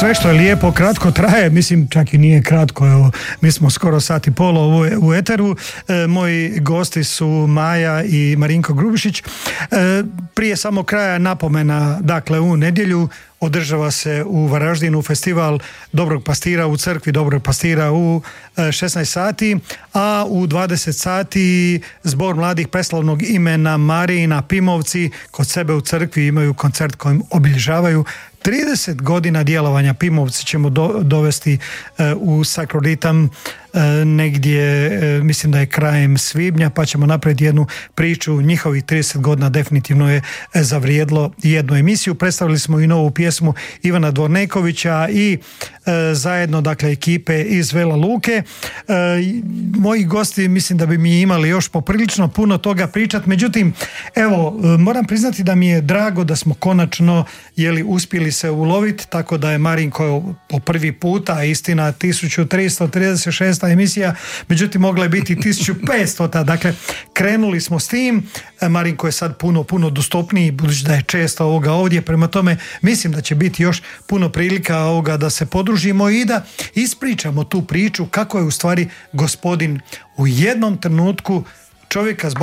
Sve što je lijepo kratko traje, mislim čak i nije kratko, evo, mi smo skoro sat i pol u eteru. Moji gosti su Maja i Marinko Grubišić. Prije samo kraja napomena, dakle u nedjelju održava se u Varaždinu festival Dobrog pastira u crkvi Dobrog pastira u 16 sati, a u 20 sati Zbor mladih preslavnog imena Marijina Pimovci kod sebe u crkvi imaju koncert kojim obilježavaju 30 godina djelovanja. Pimovci ćemo dovesti u Sakroditam negdje, mislim da je krajem svibnja, pa ćemo napraviti jednu priču. Njihovih 30 godina definitivno je zavrijedlo jednu emisiju. Predstavili smo i novu pjesmu Ivana Dvornekovića i zajedno, dakle, ekipe iz Vela Luke. Moji gosti mislim da bi mi imali još poprilično puno toga pričati, međutim, evo, moram priznati da mi je drago da smo konačno uspjeli se uloviti, tako da je Marinko po prvi puta, istina 1336 emisija, međutim mogla je biti 1500, dakle krenuli smo s tim. Marinko je sad puno dostupniji, budući da je često ovdje, prema tome mislim da će biti još puno prilika da se podružimo i da ispričamo tu priču kako je u stvari gospodin u jednom trenutku čovjeka